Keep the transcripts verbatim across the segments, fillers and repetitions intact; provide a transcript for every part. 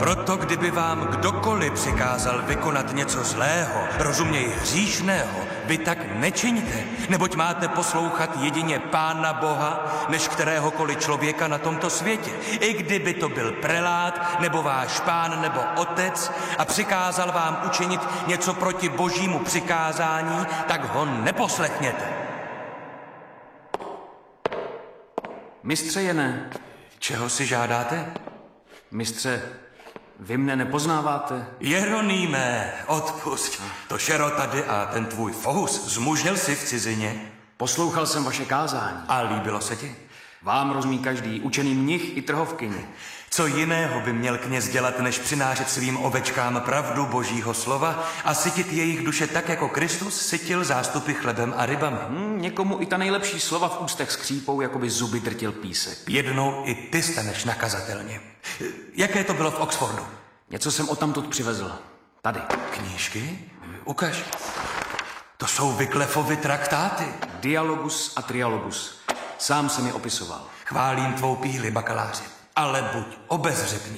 Proto kdyby vám kdokoliv přikázal vykonat něco zlého, rozuměj hříšného, vy tak nečiňte, neboť máte poslouchat jedině Pána Boha, než kteréhokoliv člověka na tomto světě. I kdyby to byl prelát, nebo váš pán, nebo otec a přikázal vám učinit něco proti božímu přikázání, tak ho neposlechněte. Mistře Jené. Čeho si žádáte? Mistře, vy mne nepoznáváte? Jeronýme, odpusť. To šero tady a ten tvůj fohus zmužnil si v cizině. Poslouchal jsem vaše kázání. A líbilo se ti? Vám rozumí každý, učený mnich i trhovkyni. Co jiného by měl kněz dělat, než přinášet svým ovečkám pravdu božího slova a sytit jejich duše tak, jako Kristus sytil zástupy chlebem a rybami? Hmm, někomu i ta nejlepší slova v ústech skřípou, jako by zuby drtil písek. Jednou i ty staneš nakazatelně. Jaké to bylo v Oxfordu? Něco jsem odtamtud přivezl. Tady. Knížky? Ukaž. To jsou Wyclifovy traktáty. Dialogus a trialogus. Sám jsem je opisoval. Chválím tvou píli, bakaláři, ale buď obezřetný.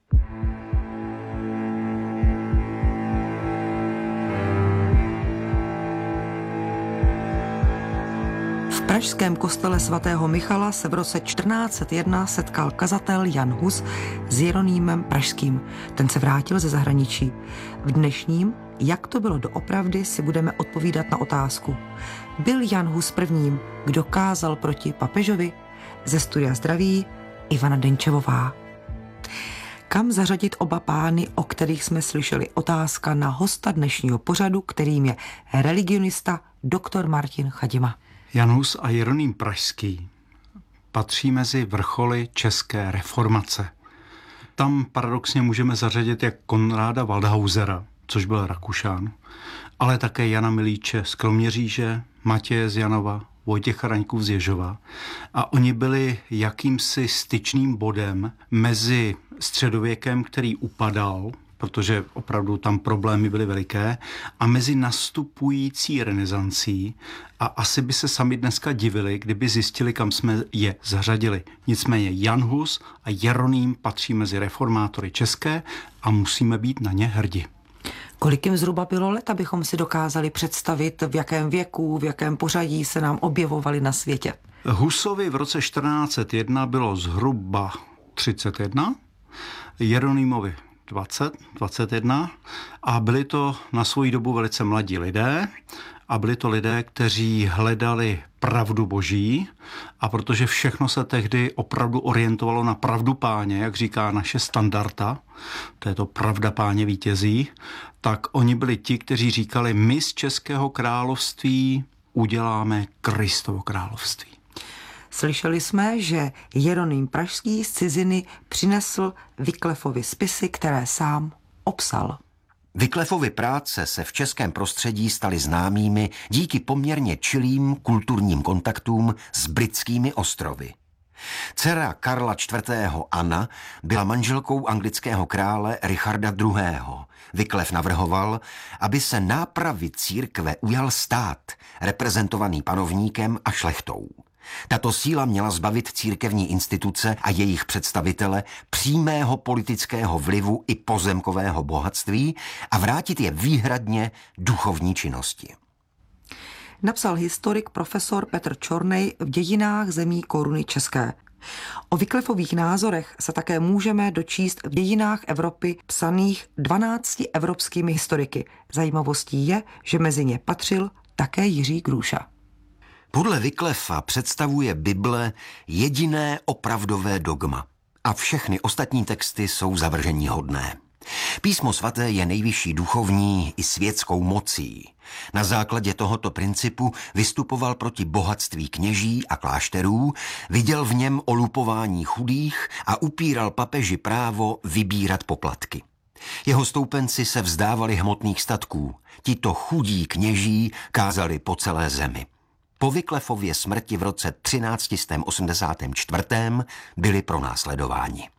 V pražském kostele svatého Michala se v roce čtrnáct set jedna setkal kazatel Jan Hus s Jeronýmem Pražským. Ten se vrátil ze zahraničí. V dnešním Jak to bylo doopravdy, si budeme odpovídat na otázku. Byl Jan Hus prvním, kdo kázal proti papežovi? Ze studia zdraví Ivana Denčevová. Kam zařadit oba pány, o kterých jsme slyšeli? Otázka na hosta dnešního pořadu, kterým je religionista doktor Martin Chadima. Jan Hus a Jeroným Pražský patří mezi vrcholy české reformace. Tam paradoxně můžeme zařadit jak Konráda Waldhausera, což byl Rakušan, ale také Jana Milíče z Kroměříže, Matěje z Janova, Vojtěcha Raňkův z Ježova. A oni byli jakýmsi styčným bodem mezi středověkem, který upadal, protože opravdu tam problémy byly veliké, a mezi nastupující renesancí, a asi by se sami dneska divili, kdyby zjistili, kam jsme je zařadili. Nicméně Jan Hus a Jeroným patří mezi reformátory české a musíme být na ně hrdi. Kolik jim zhruba bylo let, abychom si dokázali představit, v jakém věku, v jakém pořadí se nám objevovali na světě? Husovi v roce čtrnáct set jedna bylo zhruba třicet jedna, Jeronýmovi dvacet, dvacet jedna a byli to na svoji dobu velice mladí lidé a byli to lidé, kteří hledali pravdu boží, a protože všechno se tehdy opravdu orientovalo na pravdu Páně, jak říká naše standarda, to je to pravda Páně vítězí, tak oni byli ti, kteří říkali, my z Českého království uděláme Kristovo království. Slyšeli jsme, že Jeroným Pražský z ciziny přinesl Wyclifovy spisy, které sám obsal. Wyclifovy práce se v českém prostředí staly známými díky poměrně čilým kulturním kontaktům s britskými ostrovy. Dcera Karla čtvrtého. Anna byla manželkou anglického krále Richarda druhého. Wyclif navrhoval, aby se nápravy církve ujal stát, reprezentovaný panovníkem a šlechtou. Tato síla měla zbavit církevní instituce a jejich představitele přímého politického vlivu i pozemkového bohatství a vrátit je výhradně duchovní činnosti. Napsal historik profesor Petr Čornej v Dějinách zemí koruny české. O Wyclifových názorech se také můžeme dočíst v Dějinách Evropy psaných dvanácti evropskými historiky. Zajímavostí je, že mezi ně patřil také Jiří Grůša. Podle Wyclifa představuje Bible jediné opravdové dogma a všechny ostatní texty jsou zavrženíhodné. Písmo svaté je nejvyšší duchovní i světskou mocí. Na základě tohoto principu vystupoval proti bohatství kněží a klášterů, viděl v něm olupování chudých a upíral papeži právo vybírat poplatky. Jeho stoupenci se vzdávali hmotných statků. Tito chudí kněží kázali po celé zemi. Po Wyclifově smrti v roce třináct set osmdesát čtyři byli pronásledováni.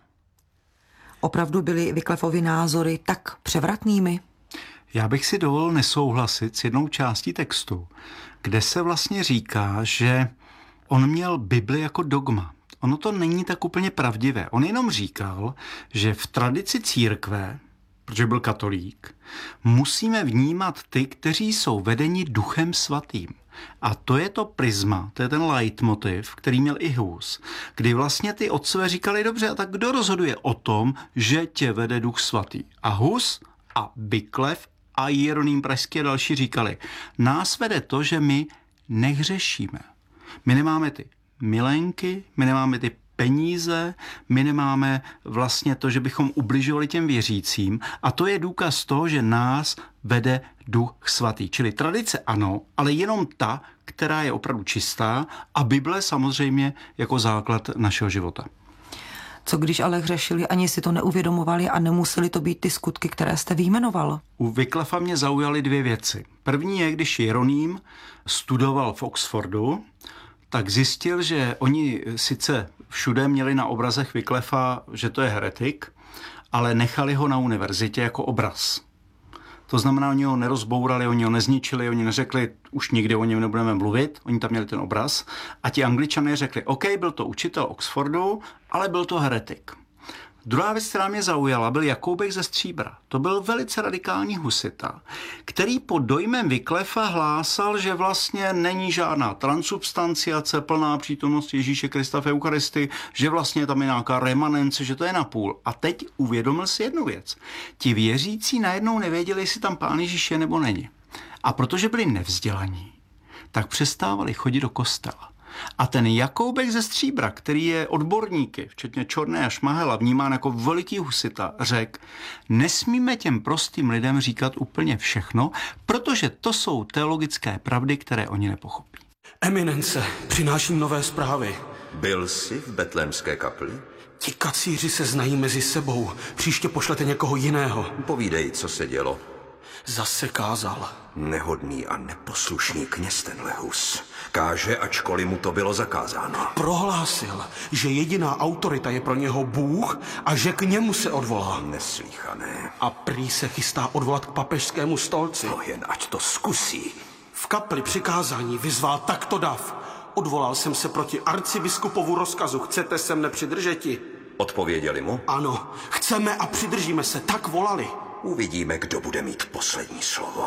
Opravdu byly Wyclifovy názory tak převratnými? Já bych si dovolil nesouhlasit s jednou částí textu, kde se vlastně říká, že on měl Bibli jako dogma. ono to není tak úplně pravdivé. On jenom říkal, že v tradici církve, protože byl katolík, musíme vnímat ty, kteří jsou vedeni Duchem Svatým. A to je to prisma, to je ten leitmotiv, který měl i Hus, kdy vlastně ty otcové říkali, dobře, a tak kdo rozhoduje o tom, že tě vede Duch Svatý? A Hus a Wycliffe a Jeroným Pražský a další říkali, nás vede to, že my nehřešíme. My nemáme ty milenky, my nemáme ty peníze, my nemáme vlastně to, že bychom ubližovali těm věřícím a to je důkaz toho, že nás vede Duch Svatý. Čili tradice ano, ale jenom ta, která je opravdu čistá a Bible samozřejmě jako základ našeho života. Co když ale hřešili, ani si to neuvědomovali a nemuseli to být ty skutky, které jste vyjmenoval? U Wycliffa mě zaujaly dvě věci. První je, když Jeroným studoval v Oxfordu, tak zjistil, že oni sice všude měli na obrazech Wycliffa, že to je heretik, ale nechali ho na univerzitě jako obraz. To znamená, oni ho nerozbourali, oni ho nezničili, oni neřekli, už nikdy o něm nebudeme mluvit, oni tam měli ten obraz. A ti Angličané řekli, OK, byl to učitel Oxfordu, ale byl to heretik. Druhá věc, která mě zaujala, byl Jakoubek ze Stříbra. To byl velice radikální husita, který pod dojmem Wycliffa hlásal, že vlastně není žádná transubstanciace, plná přítomnost Ježíše Krista v Eucharistii, že vlastně tam je nějaká remanence, že to je napůl. A teď uvědomil si jednu věc. Ti věřící najednou nevěděli, jestli tam Pán Ježíš je nebo není. A protože byli nevzdělaní, tak přestávali chodit do kostela. A ten Jakoubek ze Stříbra, který je odborníky, včetně Čorné a Šmahela, vnímán jako veliký husita, řekl, nesmíme těm prostým lidem říkat úplně všechno, protože to jsou teologické pravdy, které oni nepochopí. Eminence, přináším nové zprávy. Byl jsi v betlémské kapli? Ti kacíři se znají mezi sebou. Příště pošlete někoho jiného. Povídej, co se dělo. Zase kázal. Nehodný a neposlušný kněz tenhle Hus. Káže, ačkoliv mu to bylo zakázáno. Prohlásil, že jediná autorita je pro něho Bůh a že k němu se odvolá. Neslýchané. A prý se chystá odvolat k papežskému stolci. No jen ať to zkusí. V kapli přikázání vyzval takto dav. Odvolal jsem se proti arcibiskupovu rozkazu. Chcete se mne přidržeti? Odpověděli mu? Ano, chceme a přidržíme se. Tak volali. Uvidíme, kdo bude mít poslední slovo.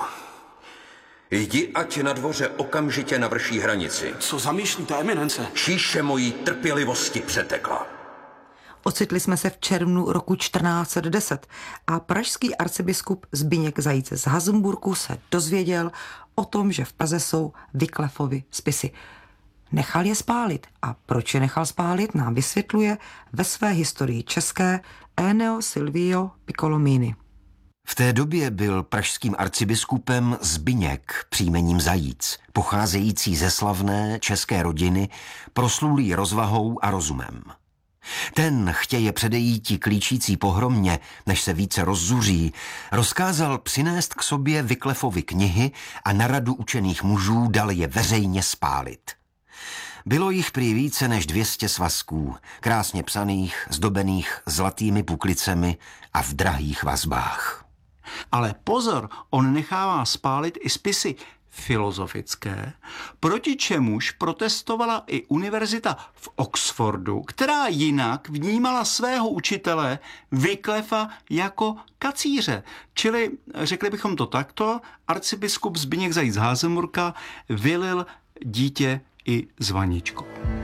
Jdi, ať na dvoře okamžitě navrší hranici. Co zamýšlíte, eminence? Číše mojí trpělivosti přetekla. Ocitli jsme se v červnu roku čtrnáct set deset a pražský arcibiskup Zbyněk Zajíc z Hazmburku se dozvěděl o tom, že v Praze jsou Wycliffovy spisy. Nechal je spálit. A proč je nechal spálit, nám vysvětluje ve své historii české Eneo Silvio Piccolomini. V té době byl pražským arcibiskupem Zbyněk příjmením Zajíc, pocházející ze slavné české rodiny, proslulý rozvahou a rozumem. Ten, chtěje předejítí klíčící pohromě, než se více rozzuří, rozkázal přinést k sobě Wycliffovy knihy a na radu učených mužů dal je veřejně spálit. Bylo jich prý více než dvě stě svazků, krásně psaných, zdobených zlatými puklicemi a v drahých vazbách. Ale pozor, on nechává spálit i spisy filozofické, proti čemuž protestovala i univerzita v Oxfordu, která jinak vnímala svého učitele Wycliffa jako kacíře. Čili, řekli bychom to takto, arcibiskup Zbyněk Zajíc z Hazmburka vylil dítě i s vaničkou.